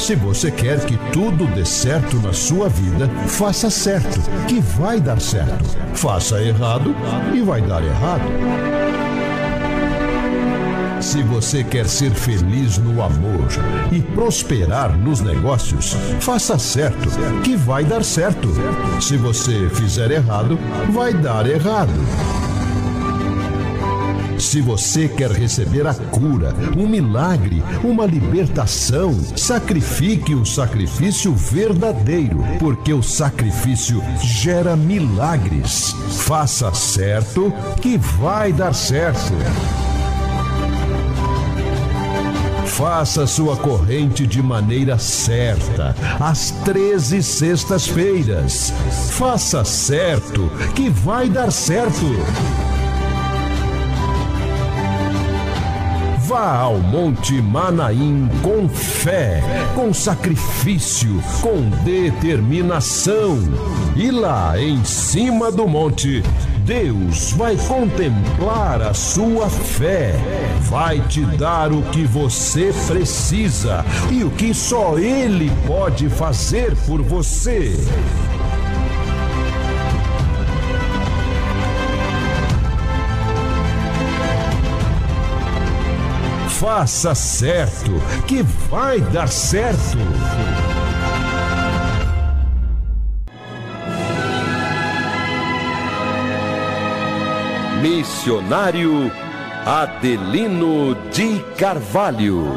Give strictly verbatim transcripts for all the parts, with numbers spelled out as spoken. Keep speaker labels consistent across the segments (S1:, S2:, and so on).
S1: Se você quer que tudo dê certo na sua vida, faça certo, que vai dar certo. Faça errado e vai dar errado. Se você quer ser feliz no amor e prosperar nos negócios, faça certo, que vai dar certo. Se você fizer errado, vai dar errado. Se você quer receber a cura, um milagre, uma libertação, sacrifique um sacrifício verdadeiro, porque o sacrifício gera milagres. Faça certo, que vai dar certo. Faça sua corrente de maneira certa, às treze sextas-feiras. Faça certo, que vai dar certo. Vá ao Monte Manaim com fé, com sacrifício, com determinação. E lá em cima do monte, Deus vai contemplar a sua fé, vai te dar o que você precisa e o que só Ele pode fazer por você. Faça certo, que vai dar certo.
S2: Missionário Adelino de Carvalho.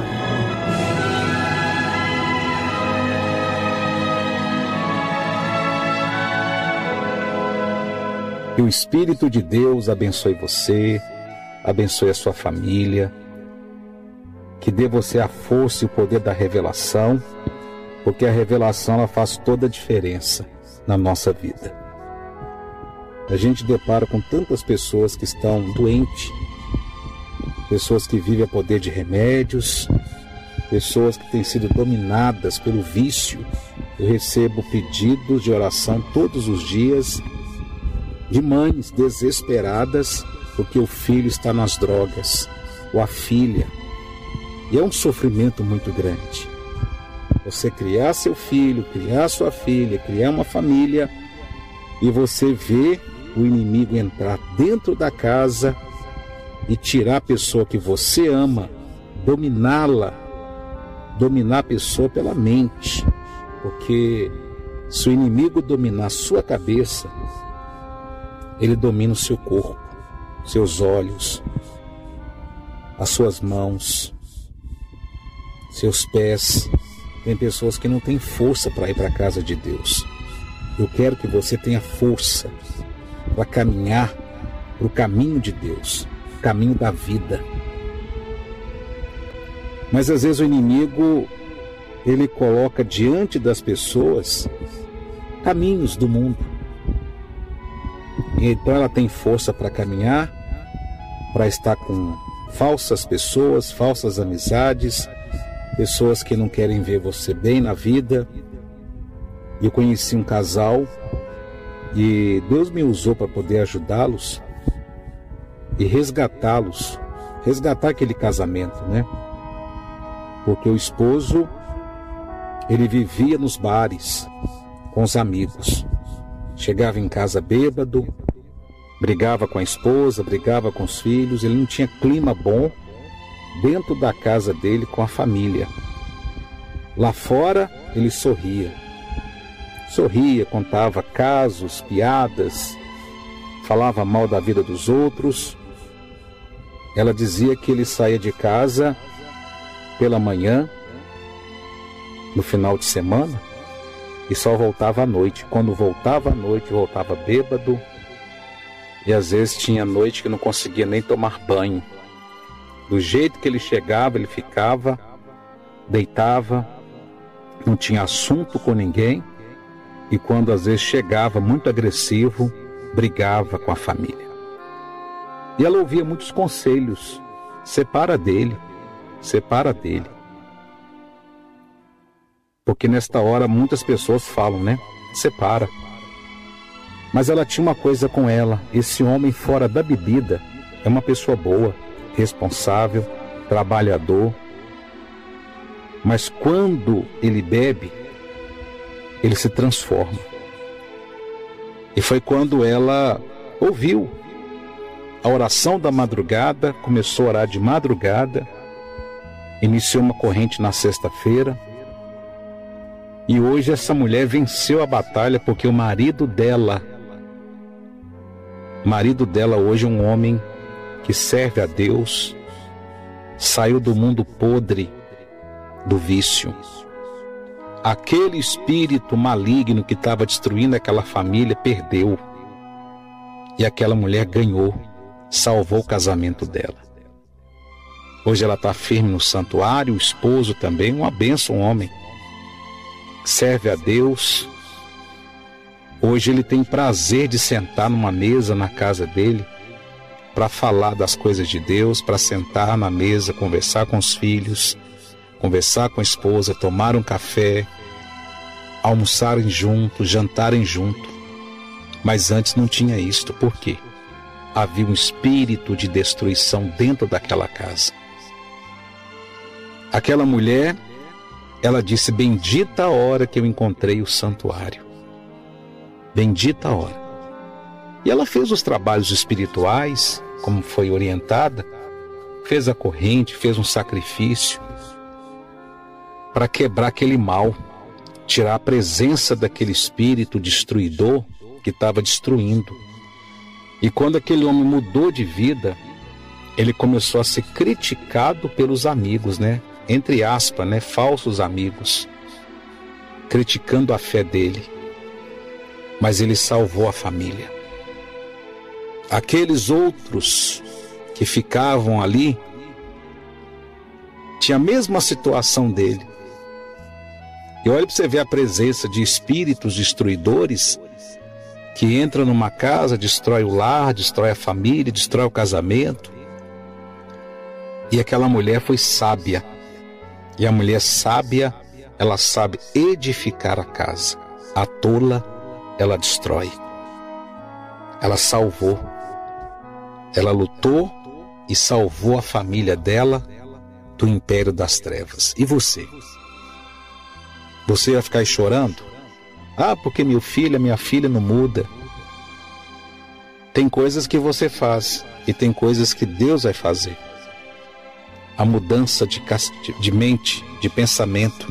S3: Que o Espírito de Deus abençoe você, abençoe a sua família, que dê você a força e o poder da revelação, porque a revelação ela faz toda a diferença na nossa vida. A gente depara com tantas pessoas que estão doentes, pessoas que vivem a poder de remédios, pessoas que têm sido dominadas pelo vício. Eu recebo pedidos de oração todos os dias de mães desesperadas porque o filho está nas drogas, ou a filha. E é um sofrimento muito grande. Você criar seu filho, criar sua filha, criar uma família, e você vê o inimigo entrar dentro da casa e tirar a pessoa que você ama, dominá-la, dominar a pessoa pela mente. Porque se o inimigo dominar a sua cabeça, ele domina o seu corpo, seus olhos, as suas mãos, seus pés. Tem pessoas que não têm força para ir para a casa de Deus. Eu quero que você tenha força para caminhar para o caminho de Deus, o caminho da vida. Mas às vezes o inimigo, ele coloca diante das pessoas caminhos do mundo. Então ela tem força para caminhar, para estar com falsas pessoas, falsas amizades, pessoas que não querem ver você bem na vida. Eu conheci um casal e Deus me usou para poder ajudá-los e resgatá-los, resgatar aquele casamento, né? Porque o esposo, ele vivia nos bares com os amigos, chegava em casa bêbado, brigava com a esposa, brigava com os filhos, ele não tinha clima bom dentro da casa dele com a família. Lá fora ele sorria, sorria, contava casos, piadas, falava mal da vida dos outros. Ela dizia que ele saía de casa pela manhã, no final de semana, e só voltava à noite. Quando voltava à noite, voltava bêbado, e às vezes tinha noite que não conseguia nem tomar banho. Do jeito que ele chegava, ele ficava, deitava, não tinha assunto com ninguém, e quando às vezes chegava muito agressivo, brigava com a família. E ela ouvia muitos conselhos: separa dele, separa dele. Porque nesta hora muitas pessoas falam, né? Separa. Mas ela tinha uma coisa com ela: esse homem fora da bebida é uma pessoa boa, responsável, trabalhador. Mas quando ele bebe, ele se transforma. E foi quando ela ouviu a oração da madrugada, começou a orar de madrugada, iniciou uma corrente na sexta-feira, e hoje essa mulher venceu a batalha porque o marido dela, o marido dela hoje é um homem que serve a Deus, saiu do mundo podre do vício. Aquele espírito maligno que estava destruindo aquela família perdeu. E aquela mulher ganhou, salvou o casamento dela. Hoje ela está firme no santuário, o esposo também, uma bênção, um homem. Serve a Deus. Hoje ele tem prazer de sentar numa mesa na casa dele para falar das coisas de Deus, para sentar na mesa, conversar com os filhos, conversar com a esposa, tomar um café, almoçarem juntos, jantarem juntos. Mas antes não tinha isto. Por quê? Havia um espírito de destruição dentro daquela casa. Aquela mulher, ela disse: bendita a hora que eu encontrei o santuário. Bendita a hora. E ela fez os trabalhos espirituais, como foi orientada, fez a corrente, fez um sacrifício para quebrar aquele mal, tirar a presença daquele espírito destruidor que estava destruindo. E quando aquele homem mudou de vida, ele começou a ser criticado pelos amigos, né? Entre aspas, né? Falsos amigos, criticando a fé dele. Mas ele salvou a família. Aqueles outros que ficavam ali tinham a mesma situação dele. E olha para você ver a presença de espíritos destruidores que entram numa casa, destrói o lar, destrói a família, destrói o casamento. E aquela mulher foi sábia. E a mulher sábia, ela sabe edificar a casa. A tola, ela destrói. Ela salvou. Ela lutou e salvou a família dela do império das trevas. E você? Você vai ficar aí chorando? Ah, porque meu filho, minha filha não muda. Tem coisas que você faz e tem coisas que Deus vai fazer. A mudança de, de mente, de pensamento.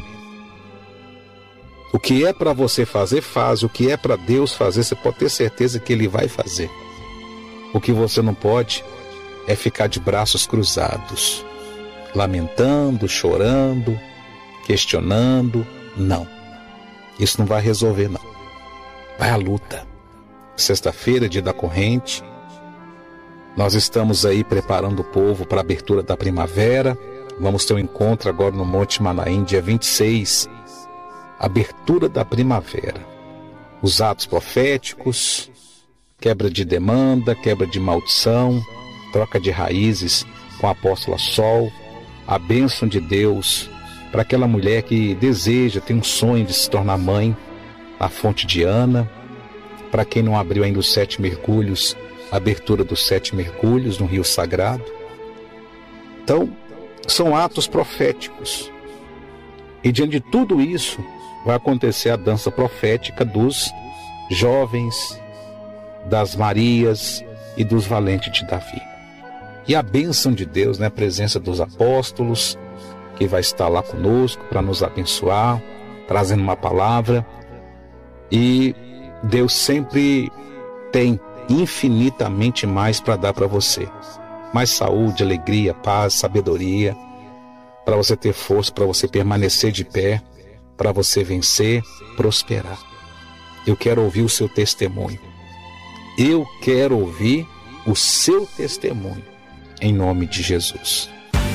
S3: O que é para você fazer, faz. O que é para Deus fazer, você pode ter certeza que Ele vai fazer. O que você não pode é ficar de braços cruzados, lamentando, chorando, questionando. Não. Isso não vai resolver, não. Vai à luta. Sexta-feira, dia da corrente. Nós estamos aí preparando o povo para a abertura da primavera. Vamos ter um encontro agora no Monte Manaim, dia vinte e seis. Abertura da primavera. Os atos proféticos, quebra de demanda, quebra de maldição, troca de raízes com a apóstola Sol, a bênção de Deus para aquela mulher que deseja, tem um sonho de se tornar mãe, na fonte de Ana. Para quem não abriu ainda os sete mergulhos, a abertura dos sete mergulhos no Rio Sagrado. Então, são atos proféticos. E diante de tudo isso, vai acontecer a dança profética dos jovens, das Marias e dos valentes de Davi. E a bênção de Deus, né? A presença dos apóstolos, que vai estar lá conosco para nos abençoar, trazendo uma palavra. E Deus sempre tem infinitamente mais para dar para você. Mais saúde, alegria, paz, sabedoria, para você ter força, para você permanecer de pé, para você vencer, prosperar. Eu quero ouvir o seu testemunho. Eu quero ouvir o seu testemunho, em nome de Jesus.